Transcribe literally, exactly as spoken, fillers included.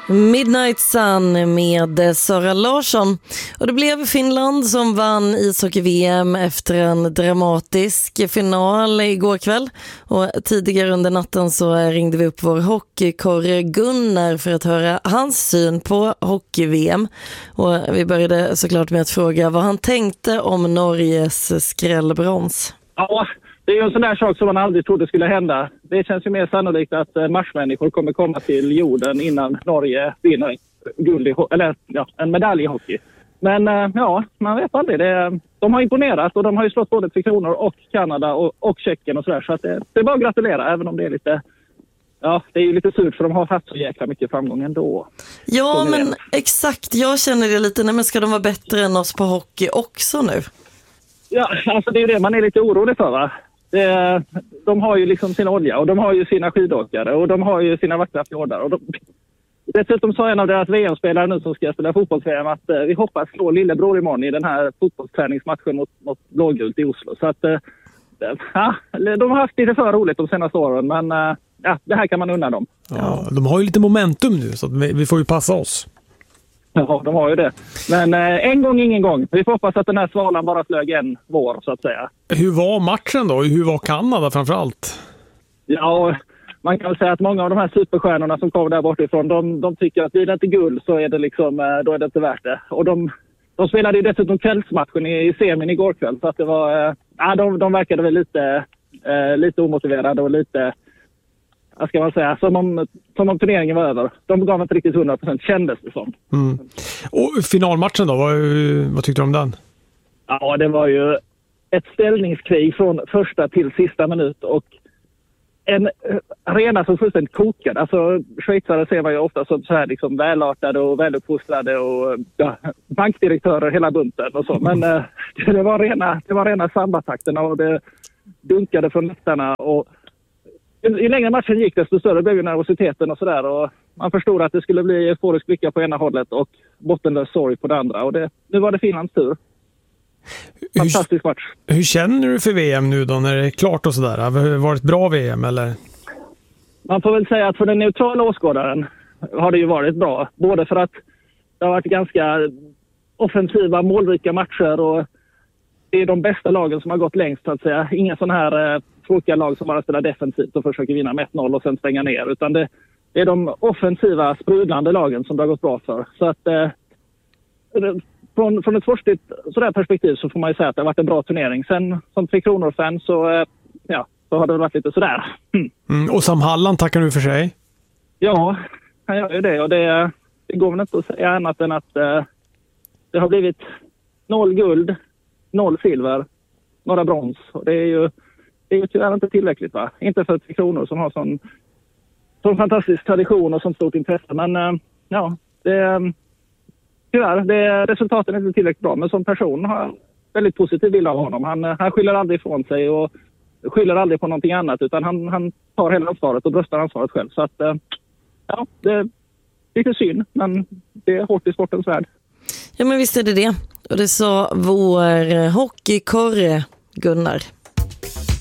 Midnight Sun med Sara Larsson. Och det blev Finland som vann ishockey-V M efter en dramatisk final igår kväll. Och tidigare under natten så ringde vi upp vår hockeykorre Gunnar för att höra hans syn på hockey-V M. Och vi började såklart med att fråga vad han tänkte om Norges skrällbrons. Ja, det är ju en sån där sak som man aldrig trodde skulle hända. Det känns ju mer sannolikt att marsmänniskor kommer komma till jorden innan Norge vinner guld i, eller, ja, en medalj i hockey. Men ja, man vet aldrig. Det, de har imponerat och de har ju slått både Tre Kronor och Kanada och, och Tjeckien och sådär. Så att det, det är bara att gratulera, även om det är lite... Ja, det är ju lite surt för de har haft så jäkla mycket framgång ändå. Ja, men exakt. Jag känner det lite. Nej, men ska de vara bättre än oss på hockey också nu? Ja, alltså det är ju det man är lite orolig för, va? Det, de har ju liksom sin olja och de har ju sina skidåkare och de har ju sina vackra fjordar. Och de, dessutom sa en av deras V M-spelare nu som ska spela fotbolls-V M att eh, vi hoppas slå lillebror imorgon i den här fotbollsträningsmatchen mot, mot blågult i Oslo. Så att eh, ja, de har haft lite för roligt de senaste åren, men eh, ja, det här kan man unna dem. Ja, de har ju lite momentum nu så att vi, vi får ju passa oss. Ja, de har ju det. Men eh, en gång, ingen gång. Vi får hoppas att den här svalan bara flög en vår, så att säga. Hur var matchen då? Hur var Kanada framförallt? Ja, man kan väl säga att många av de här superstjärnorna som kom där bortifrån, de, de tycker att blir det inte guld så är det liksom, då är det inte värt det. Och de, de spelade ju dessutom kvällsmatchen i, i semin igår kväll, så att det var, ja, de, de verkade väl lite, eh, lite omotiverade och lite... Vad ska man säga, som om, som om turneringen var över. De gav inte riktigt hundra procent, kändes det som. Mm. Och finalmatchen då, vad, vad tyckte du om den? Ja, det var ju ett ställningskrig från första till sista minut och en arena som fullständigt kokade. Alltså, schweizare ser man ju ofta som så här liksom välartade och väluppfostrade och ja, bankdirektörer hela bunten och så. Men mm. eh, det var rena, det var rena sambatakterna och det dunkade från läktarna och ju längre matchen gick desto större blev ju nervositeten och sådär och man förstod att det skulle bli euforisk blicka på ena hållet och bottenlös sorg på det andra och det, nu var det Finlands tur. Fantastisk match. Hur, hur känner du för V M nu då när det är klart och sådär? Har det varit bra V M eller? Man får väl säga att för den neutrala åskådaren har det ju varit bra. Både för att det har varit ganska offensiva, målrika matcher och det är de bästa lagen som har gått längst så att säga. Inga sån här eh, tråkiga lag som bara spelar defensivt och försöker vinna med ett noll och sen stänga ner. Utan det, det är de offensiva, sprudlande lagen som det har gått bra för. Så att eh, från, från ett sportsligt sådär perspektiv så får man ju säga att det har varit en bra turnering. Sen som Tre Kronor-fan så, eh, ja, så har det varit lite sådär. Mm. Mm, och Sam Halland tackar du för sig? Ja, han gör ju det. Och det, det går väl inte att säga annat än att eh, det har blivit noll guld, noll silver, några brons. Och det är ju, det är ju tyvärr inte tillräckligt, va? Inte för Tre Kronor som har sån, sån fantastisk tradition och sånt stort intresse. Men äh, ja, det, tyvärr, det, resultaten är inte tillräckligt bra. Men som person har jag väldigt positiv bild av honom. Han, han skyller aldrig ifrån sig och skyller aldrig på någonting annat. Utan han, han tar hela ansvaret och bröstar ansvaret själv. Så att, äh, ja, det är lite synd. Men det är hårt i sportens värld. Ja, men visst är det det. Och det sa vår hockeykorre Gunnar.